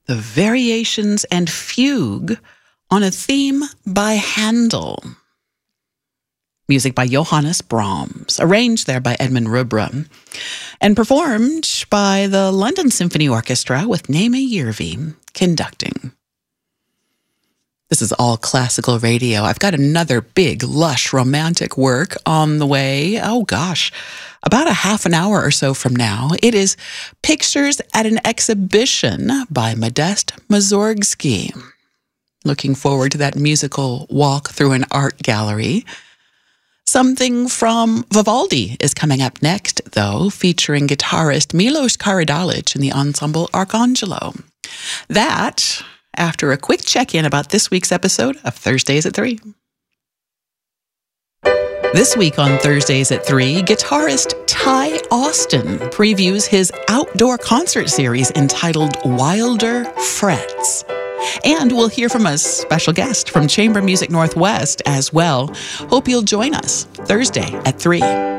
the Variations and Fugue on a theme by Handel. Music by Johannes Brahms, arranged there by Edmund Rubra, and performed by the London Symphony Orchestra with Naima Yervi conducting. This is All Classical Radio. I've got another big, lush, romantic work on the way. Oh gosh, about a half an hour or so from now. It is Pictures at an Exhibition by Modest Mussorgsky. Looking forward to that musical walk through an art gallery. Something from Vivaldi is coming up next, though, featuring guitarist Milos Karadalic in the ensemble Arcangelo. That after a quick check-in about this week's episode of Thursdays at 3. This week on Thursdays at 3, guitarist Ty Austin previews his outdoor concert series entitled Wilder Frets. And we'll hear from a special guest from Chamber Music Northwest as well. Hope you'll join us Thursday at 3.